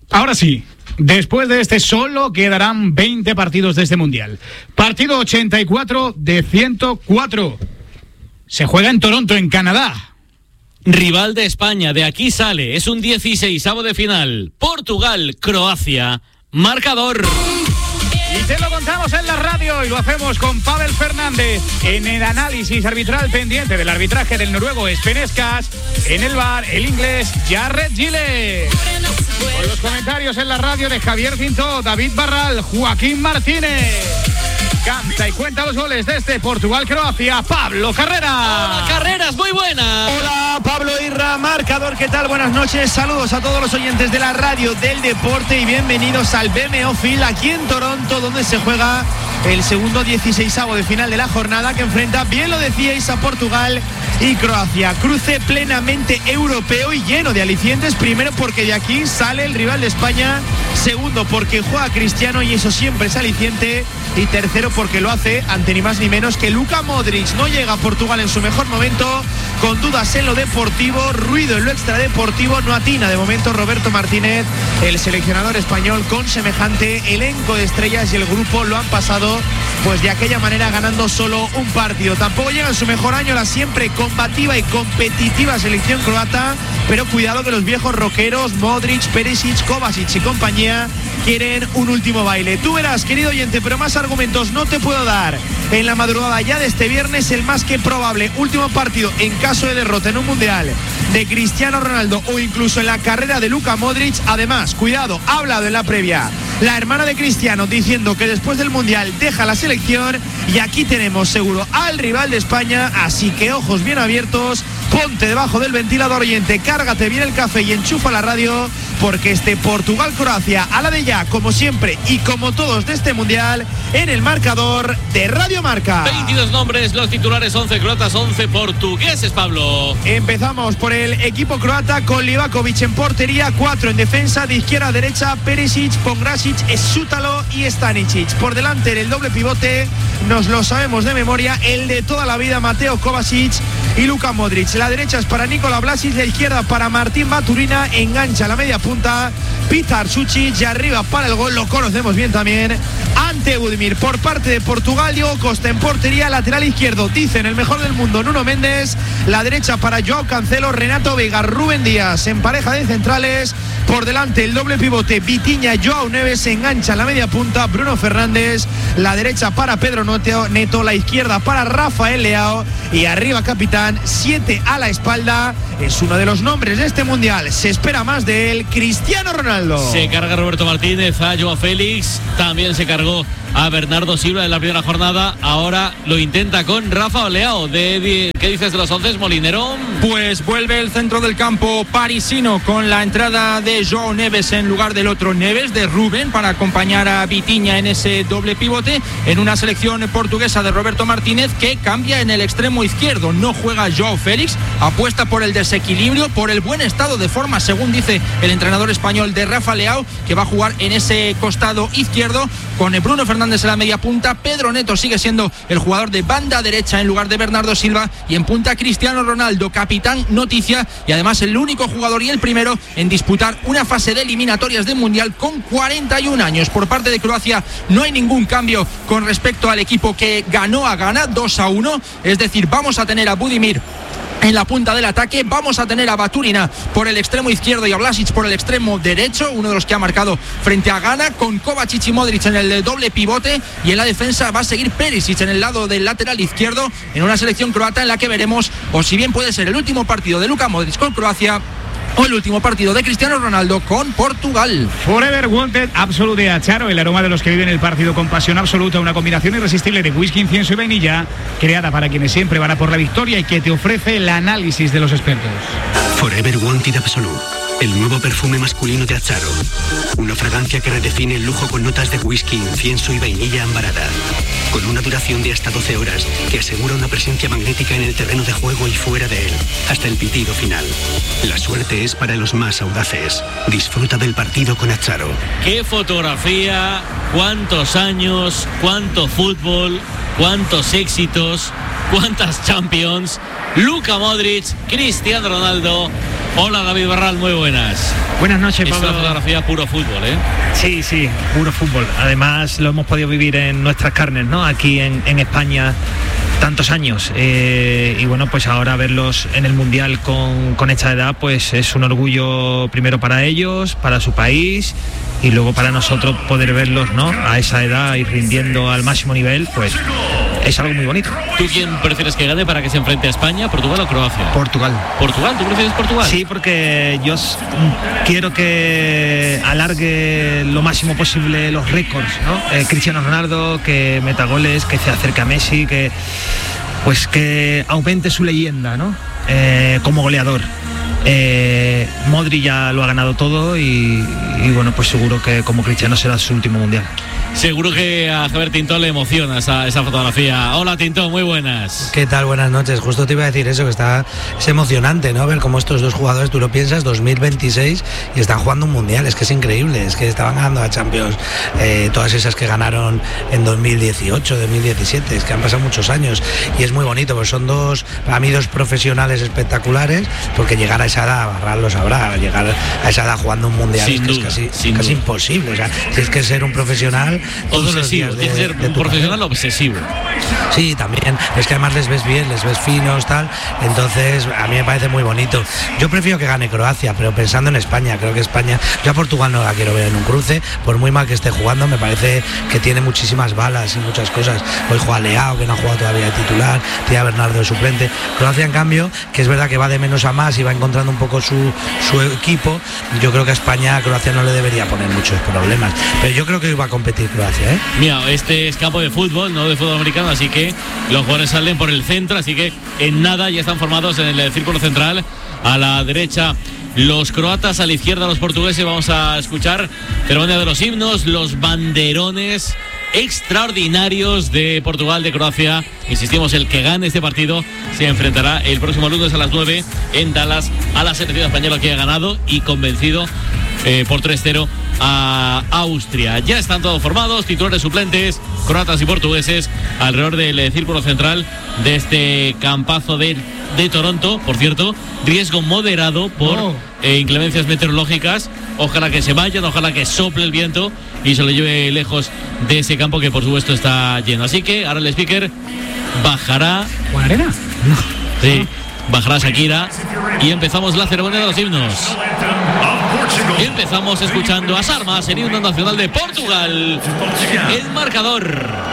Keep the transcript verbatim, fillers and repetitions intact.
Ahora sí, después de este solo quedarán veinte partidos de este Mundial. Partido ochenta y cuatro de ciento cuatro. Se juega en Toronto, en Canadá. Rival de España, de aquí sale, es un dieciseisavo de final. Portugal, Croacia, marcador. Y te lo contamos en la radio y lo hacemos con Pavel Fernández en el análisis arbitral pendiente del arbitraje del noruego Espenescas, en el V A R, el inglés Jarred Gile. Con los comentarios en la radio de Javier Cintó, David Barral, Joaquín Martínez. Canta y cuenta los goles desde Portugal-Croacia, Pablo Carreras. Hola, Carreras, muy buenas. Hola, Pablo Irra, marcador, ¿qué tal? Buenas noches, saludos a todos los oyentes de la radio del deporte y bienvenidos al B M O Field aquí en Toronto, donde se juega el segundo dieciseisavo de final de la jornada que enfrenta, bien lo decíais, a Portugal y Croacia. Cruce plenamente europeo y lleno de alicientes, primero porque de aquí sale el rival de España, segundo porque juega Cristiano y eso siempre es aliciente, y tercero porque lo hace ante ni más ni menos que Luka Modric. No llega a Portugal en su mejor momento, con dudas en lo deportivo, ruido en lo extradeportivo, no atina de momento Roberto Martínez, el seleccionador español, con semejante elenco de estrellas, y el grupo lo han pasado pues de aquella manera, ganando solo un partido. Tampoco llega en su mejor año la siempre combativa y competitiva selección croata, pero cuidado que los viejos rockeros Modric, Perisic, Kovacic y compañía quieren un último baile. Tú verás, querido oyente, pero más argumentos no te puedo dar. En la madrugada ya de este viernes, el más que probable último partido en caso de derrota en un mundial de Cristiano Ronaldo o incluso en la carrera de Luka Modric. Además, cuidado, ha hablado en la previa la hermana de Cristiano diciendo que después del mundial deja la selección, y aquí tenemos seguro al rival de España, así que ojos bien abiertos, ponte debajo del ventilador, oyente, cárgate bien el café y enchufa la radio, porque este Portugal-Croacia a la de ya, como siempre y como todos de este mundial, en el marcador de Radio Marca. veintidós nombres, los titulares, once croatas, once portugueses, Pablo. Empezamos por el equipo croata con Livakovic en portería, cuatro en defensa, de izquierda a derecha, Perisic, Pongracic, Sútalo y Stanisic. Por delante, en el doble pivote, nos lo sabemos de memoria, el de toda la vida, Mateo Kovacic y Luka Modric. La derecha es para Nikola Vlasic, la izquierda para Martín Baturina, engancha la media punta Pitar Sucic, y arriba para el gol, lo conocemos bien también, ante Budimir. Por parte de Portugal, Diego Costa en portería, lateral izquierdo, dicen el mejor del mundo, Nuno Méndez, la derecha para Joao Cancelo, Renato Veiga, Rubén Díaz en pareja de centrales. Por delante, el doble pivote, Vitinha, Joao Neves, engancha la media punta Bruno Fernández, la derecha para Pedro Neto, la izquierda para Rafael Leao, y arriba capitán, siete a la espalda, es uno de los nombres de este mundial, se espera más de él, Cristiano Ronaldo. Se carga Roberto Martínez a Joao Félix, también se cargó a Bernardo Silva en la primera jornada, ahora lo intenta con Rafa Leao. De, de, ¿Qué dices de los once, Molinero? Pues vuelve el centro del campo parisino con la entrada de Joao Neves en lugar del otro Neves, de Rubén, para acompañar a Vitinha en ese doble pivote, en una selección portuguesa de Roberto Martínez que cambia en el extremo izquierdo. No juega Joao Félix, apuesta por el desequilibrio, por el buen estado de forma, según dice el entrenador español, de Rafa Leao, que va a jugar en ese costado izquierdo con Bruno Fernández en la media punta. Pedro Neto sigue siendo el jugador de banda derecha en lugar de Bernardo Silva, y en punta Cristiano Ronaldo, capitán, noticia, y además el único jugador y el primero en disputar una fase de eliminatorias de mundial con cuarenta y un años. Por parte de Croacia no hay ningún cambio con respecto al equipo que ganó a Ghana dos a uno, es decir, vamos a tener a Budimir en la punta del ataque, vamos a tener a Baturina por el extremo izquierdo y a Vlasic por el extremo derecho, uno de los que ha marcado frente a Ghana, con Kovacic y Modric en el doble pivote, y en la defensa va a seguir Perisic en el lado del lateral izquierdo, en una selección croata en la que veremos, o si bien puede ser el último partido de Luka Modric con Croacia, o el último partido de Cristiano Ronaldo con Portugal. Forever Wanted Absolute de Acharo, el aroma de los que viven el partido con pasión absoluta, una combinación irresistible de whisky, incienso y vainilla, creada para quienes siempre van a por la victoria y que te ofrece el análisis de los expertos. Forever Wanted Absolute, el nuevo perfume masculino de Acharo, una fragancia que redefine el lujo con notas de whisky, incienso y vainilla ambarada, con una duración de hasta doce horas que asegura una presencia magnética en el terreno de juego y fuera de él, hasta el pitido final. La suerte es para los más audaces. Disfruta del partido con Acharo. ¡Qué fotografía! ¡Cuántos años! ¡Cuánto fútbol! ¡Cuántos éxitos! ¡Cuántas Champions! Luka Modric, Cristiano Ronaldo. Hola, David Barral, muy buenas. Buenas noches, es Pablo. una fotografía puro fútbol, ¿eh? Sí, sí, puro fútbol. Además lo hemos podido vivir en nuestras carnes, ¿no? Aquí en, en España tantos años. Eh, y bueno, pues ahora verlos en el Mundial con, con esta edad, pues es un orgullo primero para ellos, para su país, y luego para nosotros poder verlos, ¿no? A esa edad y rindiendo al máximo nivel, pues es algo muy bonito. ¿Tú quién prefieres que gane para que se enfrente a España, Portugal o Croacia? Portugal. ¿Portugal? ¿Tú prefieres Portugal? Sí, porque yo s- quiero que alargue lo máximo posible los récords, ¿no? Eh, Cristiano Ronaldo, que meta goles, que se acerque a Messi, que pues que aumente su leyenda, ¿no? Eh, como goleador. Eh, Modri ya lo ha ganado todo y, y bueno, pues seguro que como Cristiano será su último mundial. Seguro que a Javier Tintón le emociona esa, esa fotografía. Hola, Tintón, muy buenas. ¿Qué tal? Buenas noches. Justo te iba a decir eso, que está, es emocionante, ¿no? Ver cómo estos dos jugadores, tú lo piensas, dos mil veintiséis, y están jugando un mundial. Es que es increíble, es que estaban ganando a Champions, eh, todas esas que ganaron en dos mil dieciocho, dos mil diecisiete, es que han pasado muchos años y es muy bonito, pues son dos, para mí, dos profesionales espectaculares, porque llegar a esa edad, Barral lo sabrá, llegar a esa edad jugando un mundial Sin es, que duda, es casi, sin casi duda. imposible. O sea, tienes que ser un profesional todos los Obsesivo, días de- tienes que ser de un tu profesional carrera. obsesivo. Sí, también. Es que además les ves bien, les ves finos, tal. Entonces, a mí me parece muy bonito. Yo prefiero que gane Croacia, pero pensando en España, creo que España, yo a Portugal no la quiero ver en un cruce, por muy mal que esté jugando, me parece que tiene muchísimas balas y muchas cosas. Hoy juega Leao, que no ha jugado todavía de titular, tiene a Bernardo de suplente. Croacia, en cambio, que es verdad que va de menos a más y va encontrando un poco su, su equipo, yo creo que a España, a Croacia no le debería poner muchos problemas. Pero yo creo que va a competir Croacia, ¿eh? Mira, este es campo de fútbol, no de fútbol americano, así que los jugadores salen por el centro, así que en nada ya están formados en el círculo central. A la derecha los croatas, a la izquierda los portugueses. Vamos a escuchar ceremonia de los himnos, los banderones extraordinarios de Portugal, de Croacia. Insistimos, el que gane este partido se enfrentará el próximo lunes a las nueve en Dallas a la selección española, que ha ganado y convencido eh, por tres cero a Austria. Ya están todos formados, titulares, suplentes, croatas y portugueses, alrededor del eh, círculo central de este campazo de, de Toronto. Por cierto, riesgo moderado por No. eh, inclemencias meteorológicas. Ojalá que se vayan, ojalá que sople el viento y se lo lleve lejos de ese campo, que por supuesto está lleno. Así que ahora el speaker bajará. ¿Con arena? Sí, bajará Shakira y empezamos la ceremonia de los himnos. Y empezamos escuchando a Sarmas, el himno nacional de Portugal. El marcador: